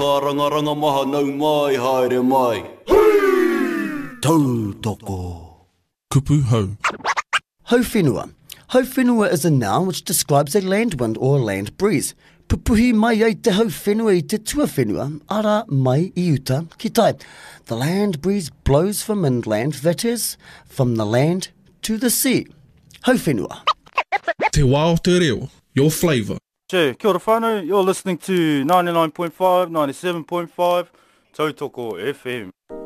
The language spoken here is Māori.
whakarangaranga maha nau mai haere mai. Tautoko. Kupu hau. Hauwhenua. Hauwhenua is a noun which describes a land wind or land breeze. Pupuhi mai ai te hauwhenua I te tuawhenua, ara mai I uta ki tai. The land breeze blows from inland, that is, from the land to the sea. Hauwhenua. Te wā o te reo, your flavour. Kia ora whānau, you're listening to 99.5, 97.5, Tautoko FM.